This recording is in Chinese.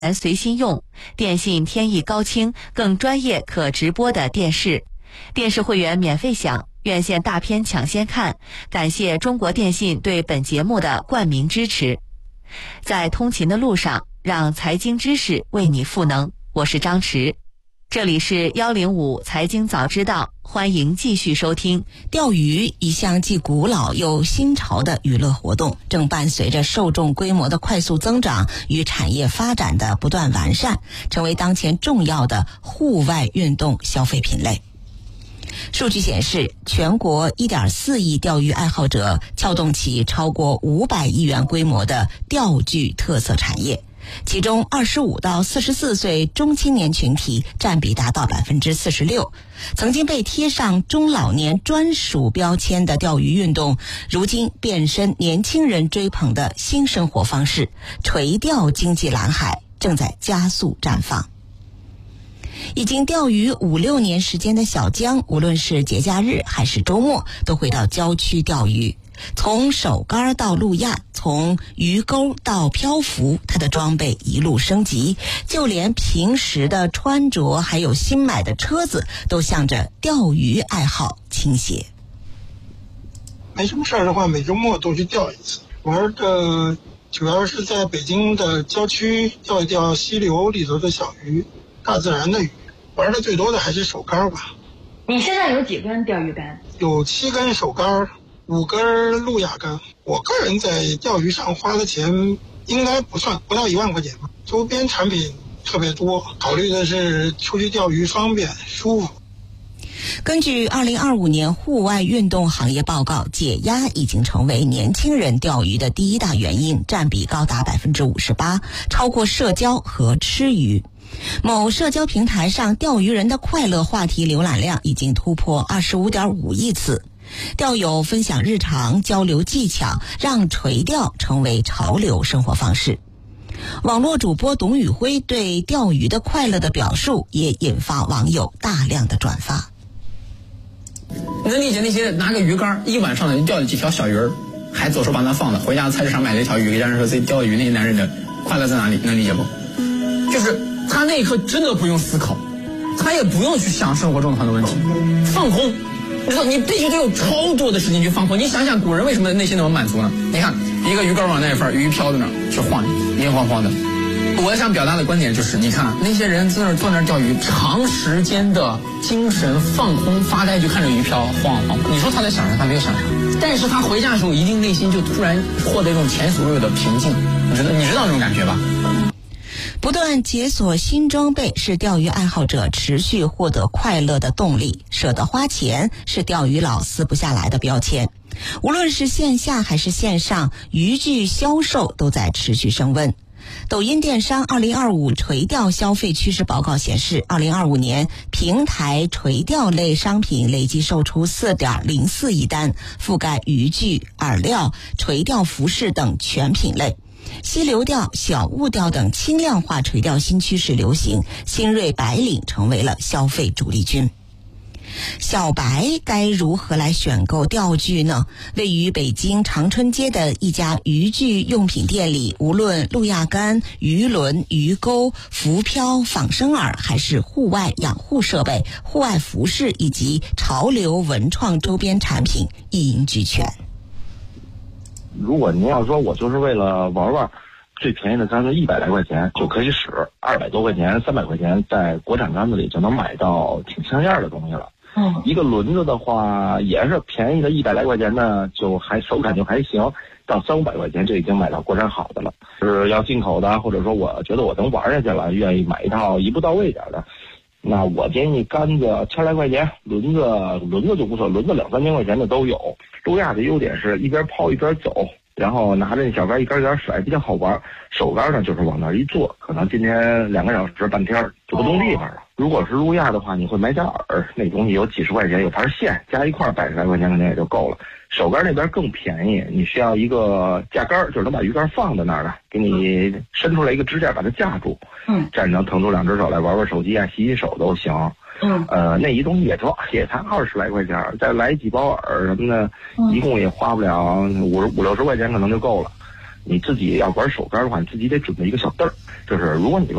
随心用，电信天翼高清更专业可直播的电视，电视会员免费享，院线大片抢先看。感谢中国电信对本节目的冠名支持。在通勤的路上，让财经知识为你赋能。我是张弛，这里是105财经早知道，欢迎继续收听。 钓鱼一项既古老又新潮的娱乐活动，正伴随着受众规模的快速增长与产业发展的不断完善，成为当前重要的户外运动消费品类。数据显示，全国1.4亿钓鱼爱好者撬动起超过500亿元规模的钓具特色产业，其中25到44岁中青年群体占比达到 46%。 曾经被贴上中老年专属标签的钓鱼运动，如今变身年轻人追捧的新生活方式，垂钓经济蓝海正在加速绽放。已经钓鱼5-6年时间的小江，无论是节假日还是周末，都会到郊区钓鱼。从手竿到路亚，从鱼钩到漂浮，他的装备一路升级，就连平时的穿着还有新买的车子都向着钓鱼爱好倾斜。 没什么事儿的话，每周末都去钓一次。玩的主要是在北京的郊区钓一钓溪流里头的小鱼，大自然的鱼。玩的最多的还是手竿吧。 你现在有几根钓鱼竿？ 有7根手竿，5根路亚竿。我个人在钓鱼上花的钱应该不到1万块钱吧。周边产品特别多，考虑的是出去钓鱼方便舒服。 根据2025年户外运动行业报告，解压已经成为年轻人钓鱼的第一大原因，占比高达 58%， 超过社交和吃鱼。某社交平台上，钓鱼人的快乐话题浏览量已经突破 25.5 亿次。钓友分享日常，交流技巧，让垂钓成为潮流生活方式。网络主播董宇辉对钓鱼的快乐的表述也引发网友大量的转发。 能理解那些拿个鱼竿一晚上就钓了几条小鱼儿，还左手把它放了，回家菜市场买了一条鱼给家人说自己钓的鱼，那些男人的快乐在哪里？能理解不？就是他那一刻真的不用思考，他也不用去想生活中的很多问题，放空。你说你必须得有超多的时间去放空。你想想古人为什么内心那么满足呢？你看一个鱼竿往那一份，鱼飘在那儿去晃，明晃晃的。我想表达的观点就是，你看那些人在那儿坐那儿钓鱼，长时间的精神放空发呆，就看着鱼飘晃晃。你说他在想啥？他没有想啥，但是他回家的时候一定内心就突然获得一种前所未有的平静。你知道那种感觉吧？ 不断解锁新装备是钓鱼爱好者持续获得快乐的动力，舍得花钱是钓鱼佬撕不下来的标签。无论是线下还是线上，渔具销售都在持续升温。抖音电商2025垂钓消费趋势报告显示，2025年平台垂钓类商品累计售出 4.04 亿单，覆盖渔具、饵料、垂钓服饰等全品类。溪流钓、小雾钓等轻量化垂钓新趋势流行，新锐白领成为了消费主力军。小白该如何来选购钓具呢？位于北京长春街的一家渔具用品店里，无论路亚竿、鱼轮、鱼钩、浮漂、仿生饵，还是户外养护设备、户外服饰以及潮流文创周边产品，一应俱全。 如果您要说我就是为了玩玩，最便宜的竿子100来块钱就可以使，200多块钱、300块钱在国产竿子里就能买到挺像样的东西了。一个轮子的话也是便宜的100来块钱呢，就还手感就还行，到300-500块钱就已经买到国产好的了。是要进口的，或者说我觉得我能玩下去了，愿意买一套一步到位点的，那我建议竿子1000来块钱，轮子就不错，轮子2-3千块钱的都有。路亚的优点是一边抛一边走，然后拿着那小竿一竿一竿甩，比较好玩。手竿呢就是往那儿一坐，可能今天2个小时半天就不动地方了。如果是路亚的话，你会买点饵，那东西有几十块钱，有盘线加一块100来块钱可能也就够了。手竿那边更便宜，你需要一个架竿，就是能把鱼竿放在那儿的，给你伸出来一个支架把它架住，这样能腾出2只手来玩玩手机啊、洗洗手都行。那一东西也才20来块钱，再来几包饵什么的，一共也花不了50-60块钱，可能就够了。你自己要玩手竿的话，你自己得准备一个小凳儿， 就是如果你